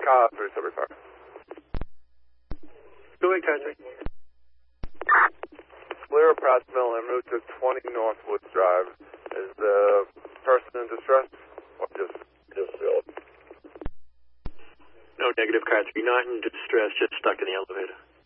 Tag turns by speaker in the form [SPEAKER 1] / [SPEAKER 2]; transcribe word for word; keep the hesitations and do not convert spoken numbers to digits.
[SPEAKER 1] Car three seventy-five.
[SPEAKER 2] Go ahead, car three.
[SPEAKER 1] Clear Pratt Mill en route to twenty Northwoods Drive. Is the person in distress or just just ill?
[SPEAKER 2] No, negative, car three. Not in distress, just stuck in the elevator.